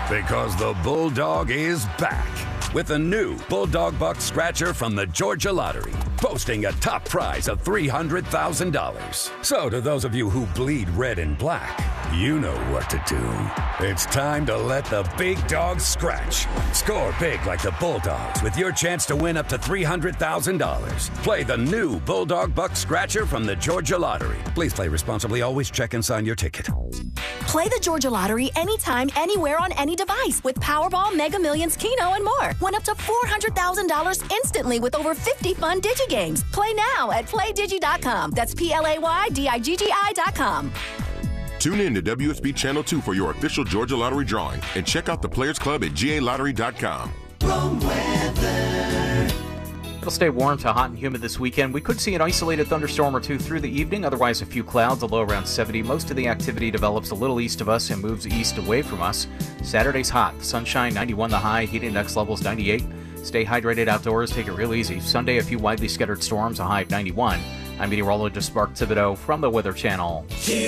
Because the Bulldog is back with a new Bulldog Buck Scratcher from the Georgia Lottery, boasting a top prize of $300,000. So to those of you who bleed red and black, you know what to do. It's time to let the big dog scratch. Score big like the Bulldogs with your chance to win up to $300,000. Play the new Bulldog Buck Scratcher from the Georgia Lottery. Please play responsibly. Always check and sign your ticket. Play the Georgia Lottery anytime, anywhere on any device with Powerball, Mega Millions, Keno, and more. Win up to $400,000 instantly with over 50 fun DigiGames. Play now at PlayDigi.com. That's PlayDigi.com. Tune in to WSB Channel 2 for your official Georgia Lottery drawing and check out the Players Club at GALottery.com. Wrong weather. It'll stay warm to hot and humid this weekend. We could see an isolated thunderstorm or two through the evening, otherwise a few clouds, a low around 70. Most of the activity develops a little east of us and moves east away from us. Saturday's hot. Sunshine, 91 the high. Heat index levels, 98. Stay hydrated outdoors. Take it real easy. Sunday, a few widely scattered storms, a high of 91. I'm meteorologist Mark Thibodeau from the Weather Channel.